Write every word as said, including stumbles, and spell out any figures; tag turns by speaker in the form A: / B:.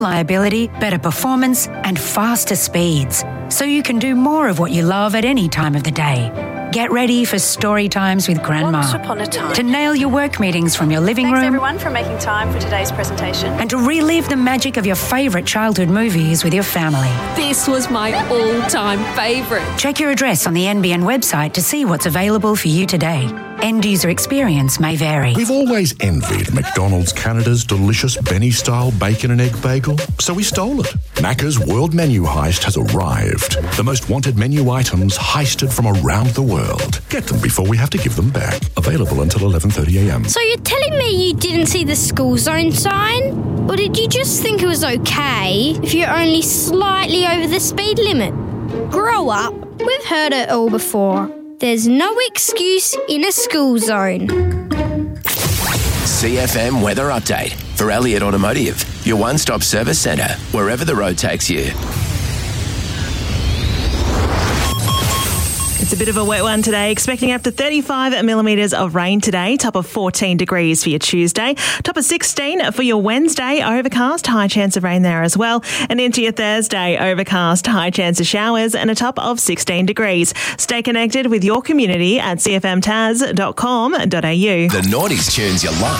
A: reliability, better performance, and faster speeds, so you can do more of what you love at any time of the day. Get ready for story times with Grandma.
B: Once upon a time.
A: To nail your work meetings from your living
B: Thanks
A: room.
B: everyone for making time for today's presentation.
A: And to relive the magic of your favourite childhood movies with your family.
C: This was my all-time favourite.
A: Check your address on the N B N website to see what's available for you today. End user experience may vary.
D: We've always envied McDonald's Canada's delicious Benny-style bacon and egg bagel, so we stole it. Macca's World Menu Heist has arrived. The most wanted menu items heisted from around the world. Get them before we have to give them back. Available until eleven thirty a m.
E: So you're telling me you didn't see the school zone sign? Or did you just think it was okay if you're only slightly over the speed limit? Grow up. We've heard it all before. There's no excuse in a school zone.
F: C F M Weather Update for Elliott Automotive, your one-stop service centre, wherever the road takes you.
G: It's a bit of a wet one today, expecting up to thirty-five millimetres of rain today, top of fourteen degrees for your Tuesday, top of sixteen for your Wednesday, overcast, high chance of rain there as well, and into your Thursday, overcast, high chance of showers and a top of sixteen degrees. Stay connected with your community at c f m taz dot com dot a u.
F: The Naughties tunes you love.